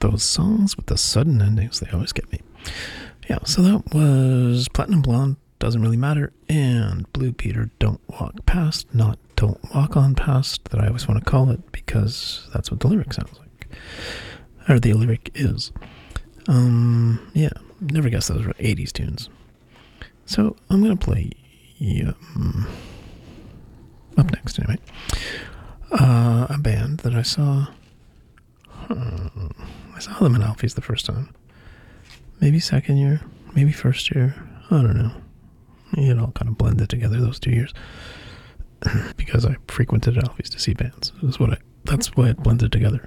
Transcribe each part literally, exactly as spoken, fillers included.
Those songs with the sudden endings, they always get me. Yeah, so that was Platinum Blonde, Doesn't Really Matter, and Blue Peter, Don't Walk Past, not Don't Walk On Past, that I always want to call it, because that's what the lyric sounds like. Or the lyric is. Um, yeah, never guessed those were eighties tunes. So I'm going to play um, up next anyway. Uh, a band that I saw. Huh, I saw them in Alfie's the first time. Maybe second year, maybe first year. I don't know. It all kind of blended together those two years because I frequented Alfie's to see bands. That's what I. That's why it blended together.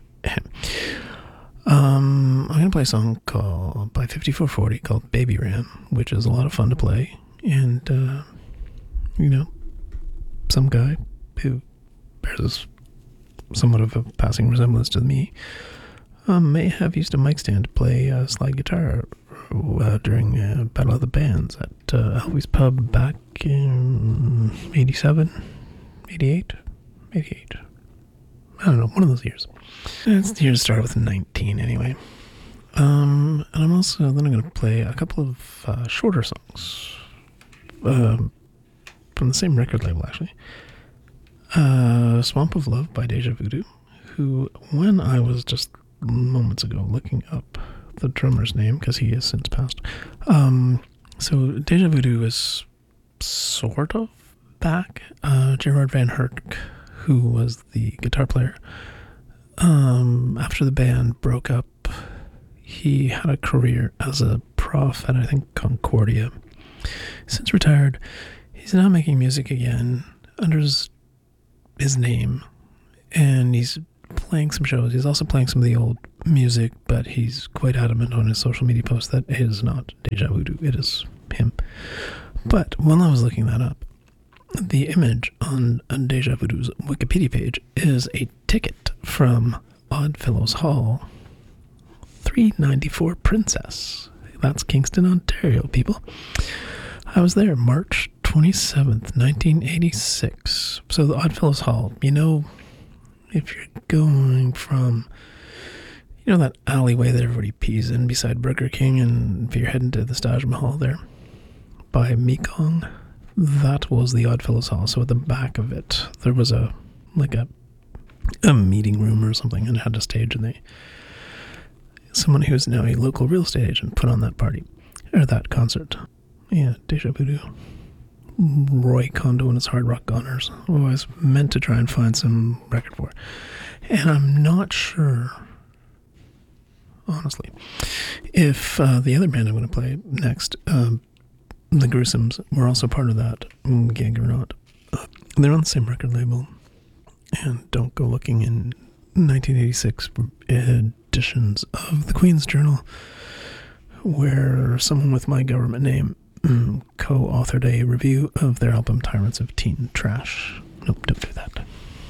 um, I'm gonna play a song called by fifty-four forty called "Baby Ran," which is a lot of fun to play, and uh, you know, some guy who bears somewhat of a passing resemblance to me um, may have used a mic stand to play uh, slide guitar uh, during uh, Battle of the Bands at uh, Alfie's Pub back in eighty-seven, eighty-eight, eighty-eight. I don't know, one of those years. It's the year started with nineteen anyway. Um, and I'm also then I'm going to play a couple of uh, shorter songs uh, from the same record label, actually. Uh, Swamp of Love by Deja Voodoo, who, when I was just moments ago looking up the drummer's name, because he has since passed, um, so Deja Voodoo is sort of back. Uh, Gerard Van Herk, who was the guitar player, um, after the band broke up, he had a career as a prof at, I think, Concordia. Since retired, he's now making music again under his his name, and he's playing some shows. He's also playing some of the old music, but he's quite adamant on his social media posts that it is not Deja Voodoo, it is him. But while I was looking that up, the image on, on Deja Voodoo's Wikipedia page is a ticket from Oddfellows Hall, three ninety-four Princess. That's Kingston, Ontario, people. I was there March twenty-seventh, nineteen eighty-six. So the Oddfellows Hall, you know, if you're going from, you know, that alleyway that everybody pees in beside Burger King, and if you're heading to the Taj Mahal there by Mekong, that was the Oddfellows Hall. So at the back of it, there was a, like a, a meeting room or something, and it had a stage, and they, someone who's now a local real estate agent put on that party, or that concert. Yeah, Deja Voodoo. Roy Kondo and his Hard Rock Goners, who I was meant to try and find some record for. And I'm not sure, honestly, if uh, the other band I'm going to play next, um, the Gruesomes, were also part of that gig or not. Uh, they're on the same record label. And don't go looking in nineteen eighty-six editions of the Queen's Journal, where someone with my government name co-authored a review of their album Tyrants of Teen Trash. Nope, don't do that.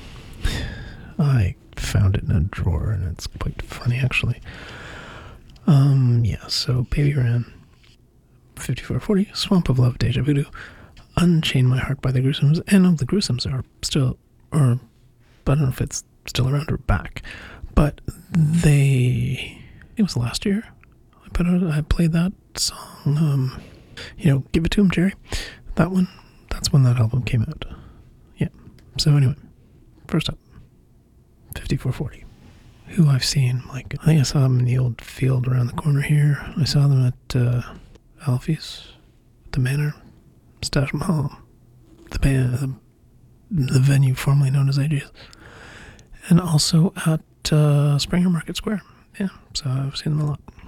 I found it in a drawer, and it's quite funny, actually. Um, yeah, so Baby Ran, fifty-four forty, Swamp of Love, Deja Voodoo, Unchain My Heart by the Gruesomes, and of the Gruesomes are still, or, I don't know if it's still around or back, but they, it was last year, I put out, I played that song, um, you know, Give It To Him, Jerry. That one, that's when that album came out. Yeah. So anyway, first up, fifty-four forty. Who I've seen, like, I think I saw them in the old field around the corner here. I saw them at uh, Alfie's, the Manor, Taj Mahal, the band, the, the venue formerly known as A J's, and also at uh, Springer Market Square. Yeah, so I've seen them a lot.